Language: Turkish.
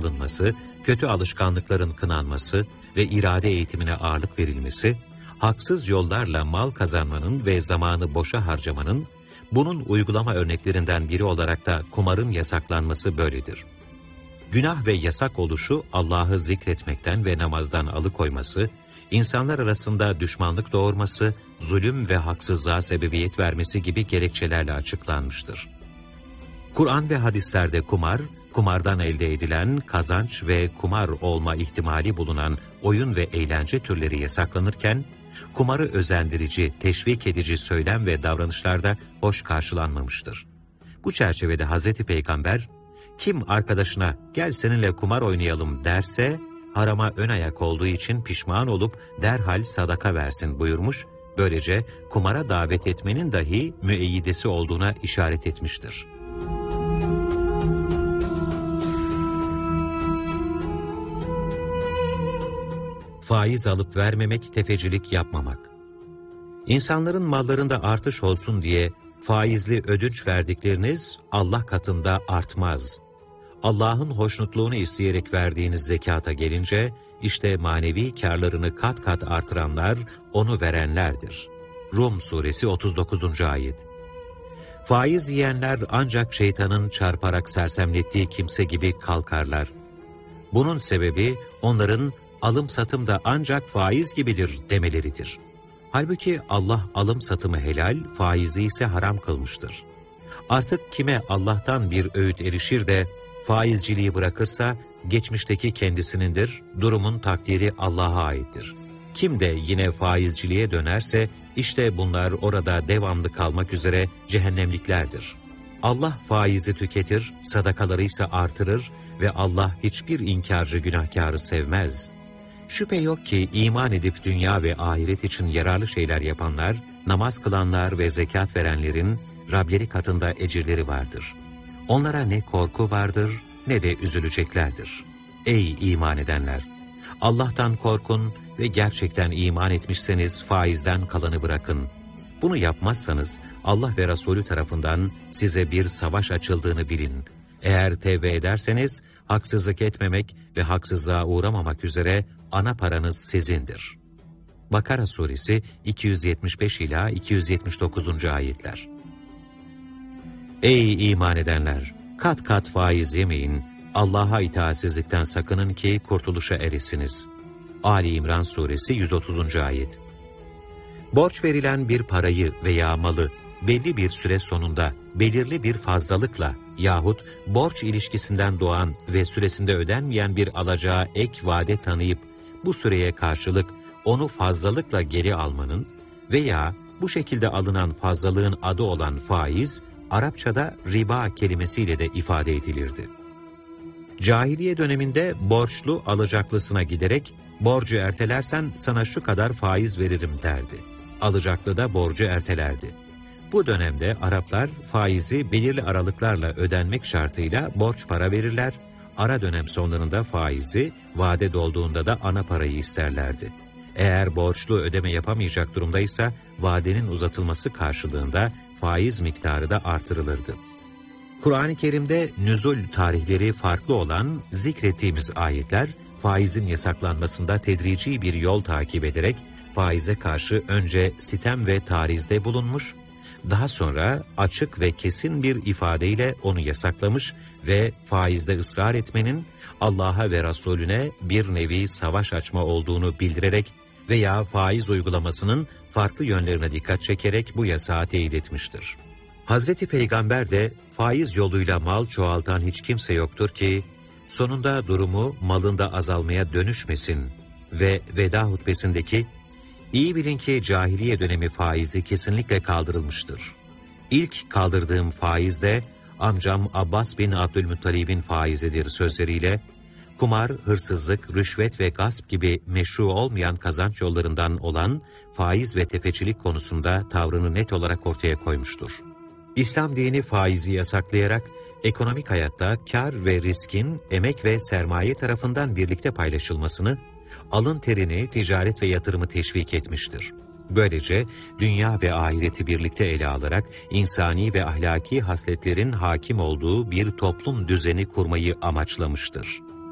alınması, kötü alışkanlıkların kınanması ve irade eğitimine ağırlık verilmesi, haksız yollarla mal kazanmanın ve zamanı boşa harcamanın, bunun uygulama örneklerinden biri olarak da kumarın yasaklanması böyledir. Günah ve yasak oluşu Allah'ı zikretmekten ve namazdan alıkoyması, insanlar arasında düşmanlık doğurması, zulüm ve haksızlığa sebebiyet vermesi gibi gerekçelerle açıklanmıştır. Kur'an ve hadislerde kumar, kumardan elde edilen kazanç ve kumar olma ihtimali bulunan oyun ve eğlence türleri yasaklanırken, kumarı özendirici, teşvik edici söylem ve davranışlarda hoş karşılanmamıştır. Bu çerçevede Hz. Peygamber, kim arkadaşına gel seninle kumar oynayalım derse, harama ön ayak olduğu için pişman olup derhal sadaka versin buyurmuş, böylece kumara davet etmenin dahi müeyyidesi olduğuna işaret etmiştir. Faiz alıp vermemek, tefecilik yapmamak. İnsanların mallarında artış olsun diye faizli ödünç verdikleriniz Allah katında artmaz. Allah'ın hoşnutluğunu isteyerek verdiğiniz zekata gelince, işte manevi kârlarını kat kat artıranlar, onu verenlerdir. Rum Suresi 39. Ayet. Faiz yiyenler ancak şeytanın çarparak sersemlettiği kimse gibi kalkarlar. Bunun sebebi onların alım satım da ancak faiz gibidir demeleridir. Halbuki Allah alım satımı helal, faizi ise haram kılmıştır. Artık kime Allah'tan bir öğüt erişir de faizciliği bırakırsa geçmişteki kendisinindir, durumun takdiri Allah'a aittir. Kim de yine faizciliğe dönerse işte bunlar orada devamlı kalmak üzere cehennemliklerdir. Allah faizi tüketir, sadakaları ise artırır ve Allah hiçbir inkarcı günahkarı sevmez. Şüphe yok ki iman edip dünya ve ahiret için yararlı şeyler yapanlar, namaz kılanlar ve zekat verenlerin Rableri katında ecirleri vardır. Onlara ne korku vardır ne de üzüleceklerdir. Ey iman edenler! Allah'tan korkun ve gerçekten iman etmişseniz faizden kalanı bırakın. Bunu yapmazsanız Allah ve Resulü tarafından size bir savaş açıldığını bilin. Eğer tevbe ederseniz haksızlık etmemek ve haksızlığa uğramamak üzere ana paranız sizindir. Bakara Suresi 275 ila 279. ayetler. Ey iman edenler! Kat kat faiz yemeyin, Allah'a itaatsizlikten sakının ki kurtuluşa eresiniz. Ali İmran Suresi 130. ayet. Borç verilen bir parayı veya malı belli bir süre sonunda belirli bir fazlalıkla yahut borç ilişkisinden doğan ve süresinde ödenmeyen bir alacağa ek vade tanıyıp bu süreye karşılık onu fazlalıkla geri almanın veya bu şekilde alınan fazlalığın adı olan faiz, Arapçada riba kelimesiyle de ifade edilirdi. Cahiliye döneminde borçlu alacaklısına giderek borcu ertelersen sana şu kadar faiz veririm derdi. Alacaklı da borcu ertelerdi. Bu dönemde Araplar faizi belirli aralıklarla ödenmek şartıyla borç para verirler, ara dönem sonlarında faizi, vade dolduğunda da ana parayı isterlerdi. Eğer borçlu ödeme yapamayacak durumdaysa vadenin uzatılması karşılığında faiz miktarı da artırılırdı. Kur'an-ı Kerim'de nüzul tarihleri farklı olan zikrettiğimiz ayetler, faizin yasaklanmasında tedrici bir yol takip ederek faize karşı önce sitem ve tarizde bulunmuş, daha sonra açık ve kesin bir ifadeyle onu yasaklamış ve faizde ısrar etmenin Allah'a ve Resulüne bir nevi savaş açma olduğunu bildirerek veya faiz uygulamasının farklı yönlerine dikkat çekerek bu yasağı teyit etmiştir. Hazreti Peygamber de faiz yoluyla mal çoğaltan hiç kimse yoktur ki sonunda durumu malında azalmaya dönüşmesin ve veda hutbesindeki İyi bilin ki cahiliye dönemi faizi kesinlikle kaldırılmıştır. İlk kaldırdığım faiz de amcam Abbas bin Abdülmuttalib'in faizidir sözleriyle, kumar, hırsızlık, rüşvet ve gasp gibi meşru olmayan kazanç yollarından olan faiz ve tefecilik konusunda tavrını net olarak ortaya koymuştur. İslam dini faizi yasaklayarak ekonomik hayatta kar ve riskin emek ve sermaye tarafından birlikte paylaşılmasını, alın terini, ticaret ve yatırımı teşvik etmiştir. Böylece dünya ve ahireti birlikte ele alarak insani ve ahlaki hasletlerin hakim olduğu bir toplum düzeni kurmayı amaçlamıştır.